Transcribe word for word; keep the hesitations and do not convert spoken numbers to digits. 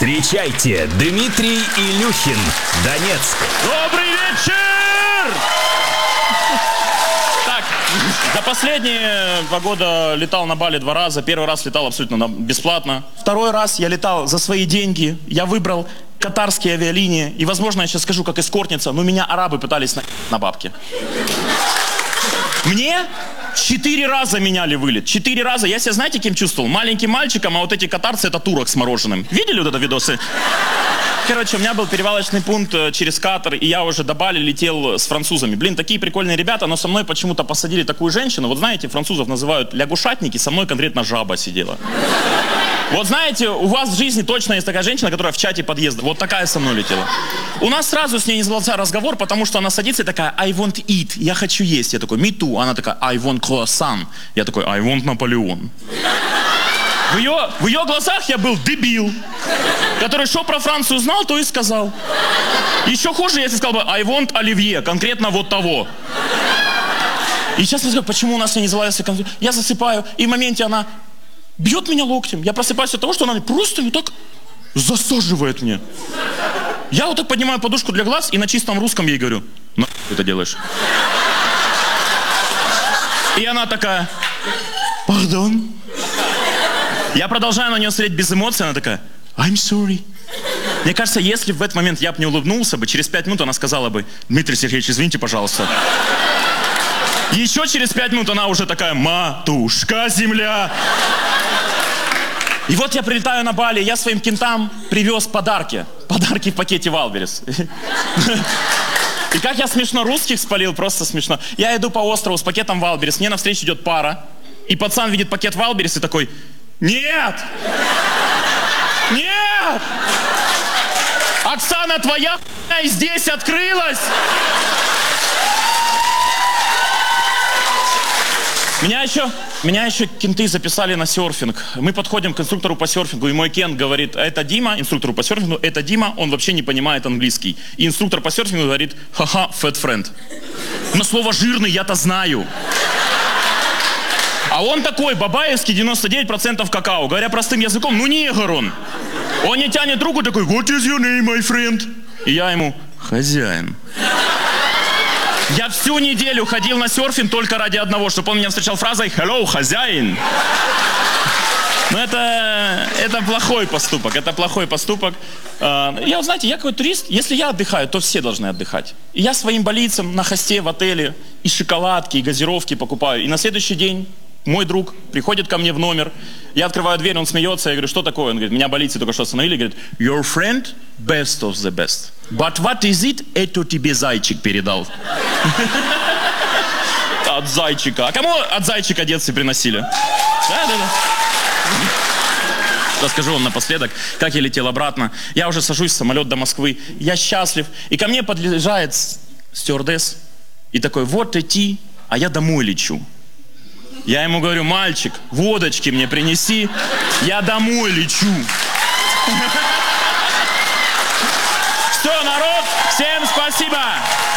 Встречайте, Дмитрий Илюхин, Донецк. Добрый вечер! Так, за последние два года летал на Бали два раза. Первый раз летал абсолютно бесплатно. Второй раз я летал за свои деньги. Я выбрал катарские авиалинии. И, возможно, я сейчас скажу, как эскортница, но меня арабы пытались на, на бабки. Мне четыре раза меняли вылет. Четыре раза. Я себя, знаете, кем чувствовал? Маленьким мальчиком, а вот эти катарцы — это турок с мороженым. Видели вот это видосы? Короче, у меня был перевалочный пункт через Катар, и я уже до Бали летел с французами. Блин, такие прикольные ребята, но со мной почему-то посадили такую женщину. Вот знаете, французов называют лягушатники, со мной конкретно жаба сидела. Вот знаете, у вас в жизни точно есть такая женщина, которая в чате подъезда. Вот такая со мной летела. У нас сразу с ней не задался разговор, потому что она садится и такая: I want eat, я хочу есть. Я такой: me too. Она такая: I want croissant. Я такой: I want Наполеон. В ее, в ее глазах я был дебил, который что про Францию знал, то и сказал. Еще хуже, если сказал бы: I want оливье, конкретно вот того. И сейчас я скажу, почему у нас не называется конфликт. Я засыпаю, и в моменте она бьет меня локтем. Я просыпаюсь от того, что она просто вот так засаживает мне. Я вот так поднимаю подушку для глаз и на чистом русском ей говорю: нахуй ты это делаешь? И она такая: пардон. Я продолжаю на нее смотреть без эмоций, она такая: I'm sorry. Мне кажется, если в этот момент я бы не улыбнулся бы, через пять минут она сказала бы: Дмитрий Сергеевич, извините, пожалуйста. Еще через пять минут она уже такая: матушка земля. И вот я прилетаю на Бали, я своим кентам привез подарки. Подарки в пакете Валберес. И как я смешно русских спалил, просто смешно. Я иду по острову с пакетом Валберес, мне навстречу идет пара, и пацан видит пакет Валберес и такой: нет! Нет! Оксана, твоя хуйня здесь открылась! Меня еще, меня еще кенты записали на серфинг. Мы подходим к инструктору по серфингу, и мой кент говорит: это Дима, инструктору по серфингу, это Дима, он вообще не понимает английский. И инструктор по серфингу говорит: ха-ха, fat friend. Но слово жирный я-то знаю. А он такой, бабаевский, девяносто девять процентов какао. Говоря простым языком, ну негр он. Он не тянет руку, такой: what is your name, my friend? И я ему: хозяин. Я всю неделю ходил на серфинг только ради одного, чтобы он меня встречал фразой hello, хозяин. Но это, это плохой поступок, это плохой поступок. Я, знаете, я какой турист, если я отдыхаю, то все должны отдыхать. И я своим балийцам на хосте в отеле и шоколадки, и газировки покупаю. И на следующий день мой друг приходит ко мне в номер, я открываю дверь, он смеется, я говорю: что такое? Он говорит: меня балийцы только что остановили, говорит: your friend best of the best. But what is it? Это тебе зайчик передал. От зайчика. А кому от зайчика детцы приносили? Да, да, да. Расскажу вам напоследок, как я летел обратно. Я уже сажусь в самолет до Москвы, я счастлив. И ко мне подъезжает стюардесс и такой: вот идти, а я домой лечу. Я ему говорю: мальчик, водочки мне принеси, я домой лечу. Все, народ, всем спасибо.